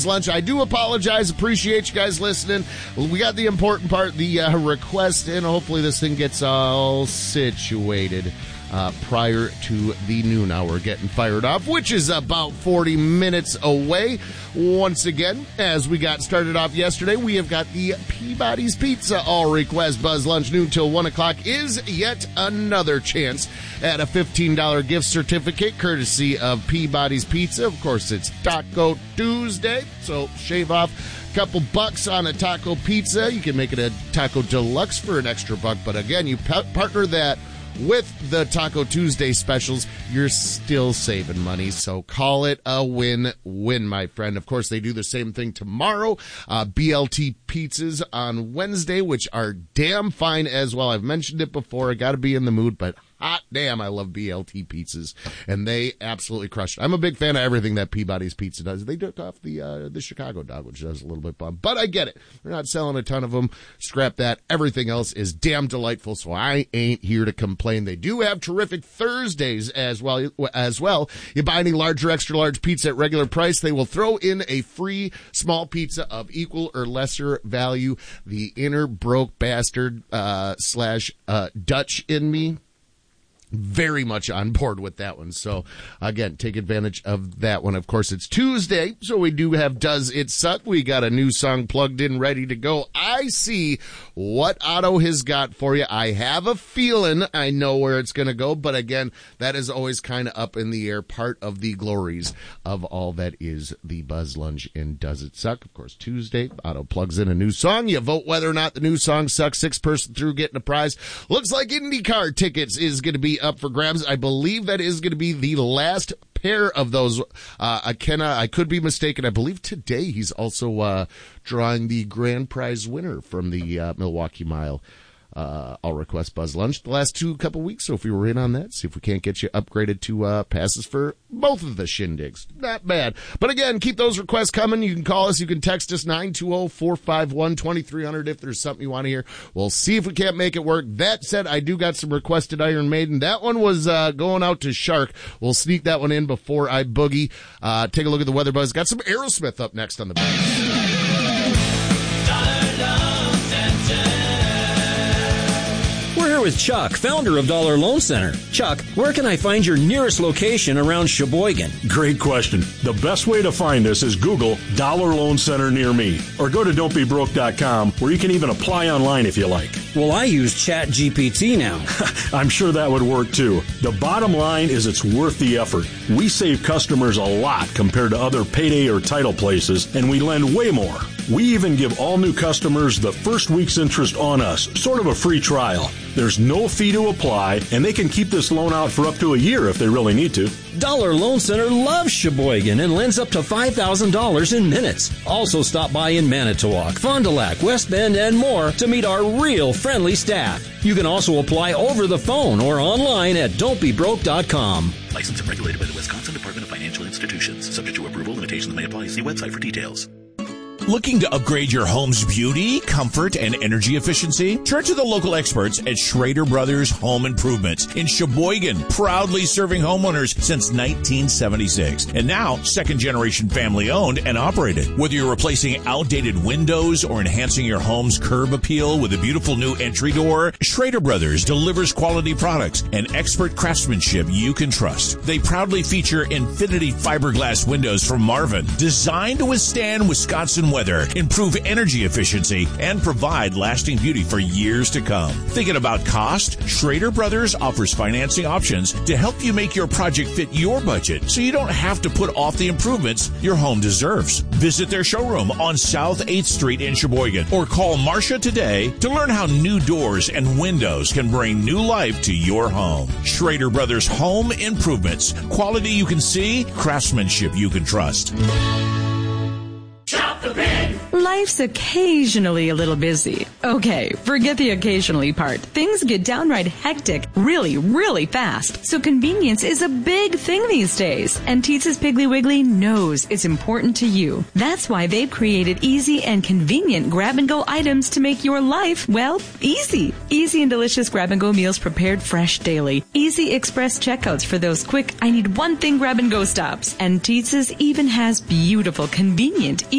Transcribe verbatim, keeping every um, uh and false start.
Lunch. I do apologize. Appreciate you guys listening. We got the important part, the uh, request, and hopefully this thing gets all situated uh, prior to the noon hour getting fired off, which is about forty minutes away. Once again, as we got started off yesterday, we have got the Peabody's Pizza All Request Buzz Lunch noon till one o'clock is yet another chance at a fifteen dollars gift certificate courtesy of Peabody's Pizza. Of course, it's Taco Tuesday, so shave off a couple bucks on a taco pizza. You can make it a Taco Deluxe for an extra buck, but again, you pa- partner that with the Taco Tuesday specials, you're still saving money, so call it a win-win, my friend. Of course, they do the same thing tomorrow. Uh, B L T pizzas on Wednesday, which are damn fine as well. I've mentioned it before. I got to be in the mood, but hot damn, I love B L T pizzas, and they absolutely crush it. I'm a big fan of everything that Peabody's Pizza does. They took off the uh, the Chicago dog, which does a little bit bum, but I get it. They're not selling a ton of them. Scrap that. Everything else is damn delightful, so I ain't here to complain. They do have terrific Thursdays as well. As well, you buy any large or extra large pizza at regular price, they will throw in a free small pizza of equal or lesser value. The inner broke bastard uh, slash uh, Dutch in me, very much on board with that one. So, again, take advantage of that one. Of course, it's Tuesday, so we do have Does It Suck? We got a new song plugged in, ready to go. I see what Otto has got for you. I have a feeling I know where it's going to go, but again, that is always kind of up in the air, part of the glories of all that is the Buzz Lunch in Does It Suck? Of course, Tuesday, Otto plugs in a new song. You vote whether or not the new song sucks. Six person through getting a prize. Looks like IndyCar tickets is going to be up for grabs. I believe that is going to be the last pair of those. Uh, I cannot, I could be mistaken. I believe today he's also uh, drawing the grand prize winner from the uh, Milwaukee Mile. Uh, I'll request Buzz Lunch the last two couple weeks. So if we were in on that, see if we can't get you upgraded to uh, passes for both of the shindigs. Not bad. But again, keep those requests coming. You can call us. You can text us nine two zero, four five one, two three zero zero if there's something you want to hear. We'll see if we can't make it work. That said, I do got some requested Iron Maiden. That one was uh, going out to Shark. We'll sneak that one in before I boogie. Uh, take a look at the weather buzz. Got some Aerosmith up next on the buzz. With Chuck, founder of Dollar Loan Center. Chuck, where can I find your nearest location around Sheboygan? Great question. The best way to find us is Google Dollar Loan Center near me, or go to don't be broke dot com, where you can even apply online if you like. Well, I use Chat G P T now. I'm sure that would work too. The bottom line is it's worth the effort. We save customers a lot compared to other payday or title places, and we lend way more. We even give all new customers the first week's interest on us, sort of a free trial. There's no fee to apply, and they can keep this loan out for up to a year if they really need to. Dollar Loan Center loves Sheboygan and lends up to five thousand dollars in minutes. Also stop by in Manitowoc, Fond du Lac, West Bend, and more to meet our real friendly staff. You can also apply over the phone or online at don't be broke dot com. Licensed and regulated by the Wisconsin Department of Financial Institutions. Subject to approval, limitations may apply. See website for details. Looking to upgrade your home's beauty, comfort, and energy efficiency? Turn to the local experts at Schrader Brothers Home Improvements in Sheboygan, proudly serving homeowners since nineteen seventy-six. And now, second-generation family-owned and operated. Whether you're replacing outdated windows or enhancing your home's curb appeal with a beautiful new entry door, Schrader Brothers delivers quality products and expert craftsmanship you can trust. They proudly feature Infinity fiberglass windows from Marvin, designed to withstand Wisconsin weather, improve energy efficiency, and provide lasting beauty for years to come. Thinking about cost? Schrader Brothers offers financing options to help you make your project fit your budget so you don't have to put off the improvements your home deserves. Visit their showroom on South eighth Street in Sheboygan or call Marcia today to learn how new doors and windows can bring new life to your home. Schrader Brothers Home Improvements. Quality you can see, craftsmanship you can trust. Chop the pig! Life's occasionally a little busy. Okay, forget the occasionally part. Things get downright hectic really, really fast. So convenience is a big thing these days. And Teetza's Piggly Wiggly knows it's important to you. That's why they've created easy and convenient grab-and-go items to make your life, well, easy. Easy and delicious grab-and-go meals prepared fresh daily. Easy express checkouts for those quick, I need one thing grab-and-go stops. And Teetza's even has beautiful, convenient,